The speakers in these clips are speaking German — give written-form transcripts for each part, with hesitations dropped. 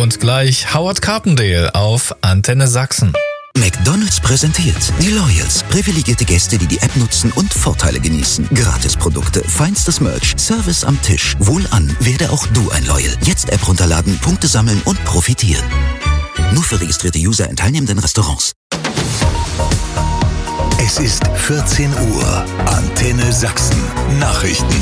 Und gleich Howard Carpendale auf Antenne Sachsen. McDonald's präsentiert die Loyals. Privilegierte Gäste, die die App nutzen und Vorteile genießen. Gratisprodukte, feinstes Merch, Service am Tisch. Wohlan, werde auch du ein Loyal. Jetzt App runterladen, Punkte sammeln und profitieren. Nur für registrierte User in teilnehmenden Restaurants. Es ist 14 Uhr. Antenne Sachsen. Nachrichten.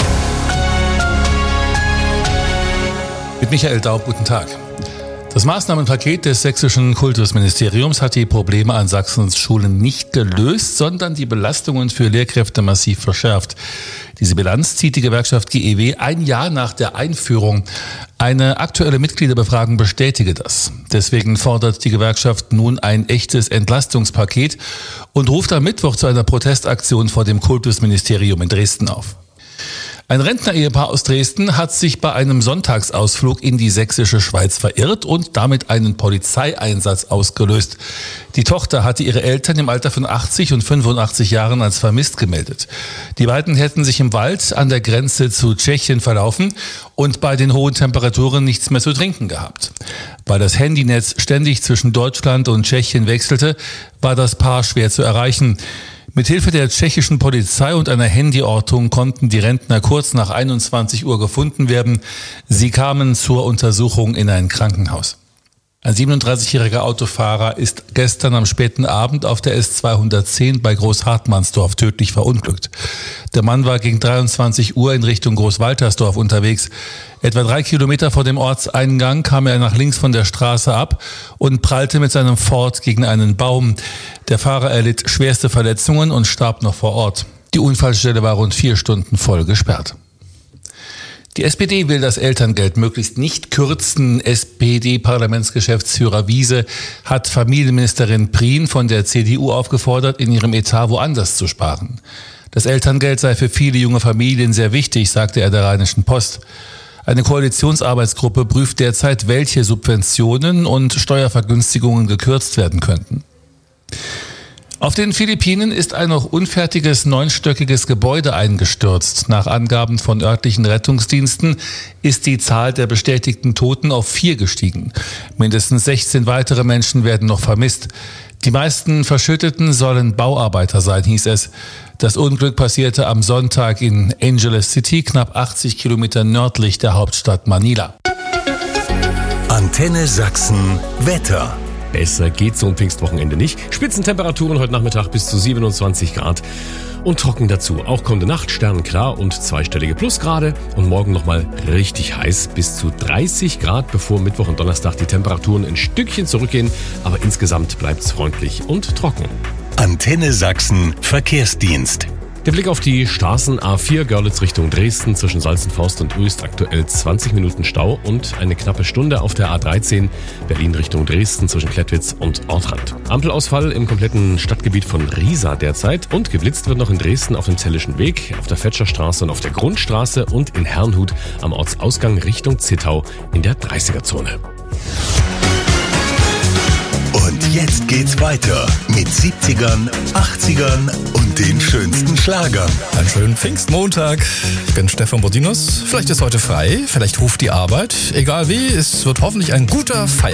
Mit Michael Daub, guten Tag. Das Maßnahmenpaket des sächsischen Kultusministeriums hat die Probleme an Sachsens Schulen nicht gelöst, sondern die Belastungen für Lehrkräfte massiv verschärft. Diese Bilanz zieht die Gewerkschaft GEW ein Jahr nach der Einführung. Eine aktuelle Mitgliederbefragung bestätige das. Deswegen fordert die Gewerkschaft nun ein echtes Entlastungspaket und ruft am Mittwoch zu einer Protestaktion vor dem Kultusministerium in Dresden auf. Ein Rentner-Ehepaar aus Dresden hat sich bei einem Sonntagsausflug in die sächsische Schweiz verirrt und damit einen Polizeieinsatz ausgelöst. Die Tochter hatte ihre Eltern im Alter von 80 und 85 Jahren als vermisst gemeldet. Die beiden hätten sich im Wald an der Grenze zu Tschechien verlaufen und bei den hohen Temperaturen nichts mehr zu trinken gehabt. Weil das Handynetz ständig zwischen Deutschland und Tschechien wechselte, war das Paar schwer zu erreichen. Mithilfe der tschechischen Polizei und einer Handyortung konnten die Rentner kurz nach 21 Uhr gefunden werden. Sie kamen zur Untersuchung in ein Krankenhaus. Ein 37-jähriger Autofahrer ist gestern am späten Abend auf der S210 bei Großhartmannsdorf tödlich verunglückt. Der Mann war gegen 23 Uhr in Richtung Großwaltersdorf unterwegs. Etwa 3 Kilometer vor dem Ortseingang kam er nach links von der Straße ab und prallte mit seinem Ford gegen einen Baum. Der Fahrer erlitt schwerste Verletzungen und starb noch vor Ort. Die Unfallstelle war rund 4 Stunden voll gesperrt. Die SPD will das Elterngeld möglichst nicht kürzen. SPD-Parlamentsgeschäftsführer Wiese hat Familienministerin Prien von der CDU aufgefordert, in ihrem Etat woanders zu sparen. Das Elterngeld sei für viele junge Familien sehr wichtig, sagte er der Rheinischen Post. Eine Koalitionsarbeitsgruppe prüft derzeit, welche Subventionen und Steuervergünstigungen gekürzt werden könnten. Auf den Philippinen ist ein noch unfertiges 9-stöckiges Gebäude eingestürzt. Nach Angaben von örtlichen Rettungsdiensten ist die Zahl der bestätigten Toten auf 4 gestiegen. Mindestens 16 weitere Menschen werden noch vermisst. Die meisten Verschütteten sollen Bauarbeiter sein, hieß es. Das Unglück passierte am Sonntag in Angeles City, knapp 80 Kilometer nördlich der Hauptstadt Manila. Antenne Sachsen Wetter. Besser geht's so ein Pfingstwochenende nicht. Spitzentemperaturen heute Nachmittag bis zu 27 Grad und trocken dazu. Auch kommende Nacht sternenklar und 2-stellige Plusgrade und morgen nochmal richtig heiß bis zu 30 Grad, bevor Mittwoch und Donnerstag die Temperaturen ein Stückchen zurückgehen. Aber insgesamt bleibt's freundlich und trocken. Antenne Sachsen Verkehrsdienst. Der Blick auf die Straßen A4 Görlitz Richtung Dresden zwischen Salzenforst und Uest, aktuell 20 Minuten Stau und eine knappe Stunde auf der A13 Berlin Richtung Dresden zwischen Klettwitz und Ortrand. Ampelausfall im kompletten Stadtgebiet von Riesa derzeit und geblitzt wird noch in Dresden auf dem Zellischen Weg, auf der Fetscherstraße und auf der Grundstraße und in Herrnhut am Ortsausgang Richtung Zittau in der 30er-Zone. Und jetzt geht's weiter mit 70ern, 80ern und den schönsten Schlagern. Einen schönen Pfingstmontag. Ich bin Stefan Bodinus. Vielleicht ist heute frei, vielleicht ruft die Arbeit. Egal wie, es wird hoffentlich ein guter Feiertag.